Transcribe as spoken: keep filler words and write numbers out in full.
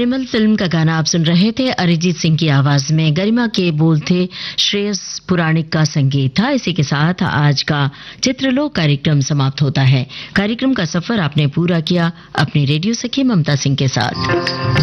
Animal film का गाना आप सुन रहे थे। अरिजीत सिंह की आवाज में, गरिमा के बोल थे, श्रेयस पुराणिक का संगीत था। इसी के साथ आज का चित्रलोक कार्यक्रम समाप्त होता है। कार्यक्रम का सफर आपने पूरा किया अपनी रेडियो सखी ममता सिंह के साथ।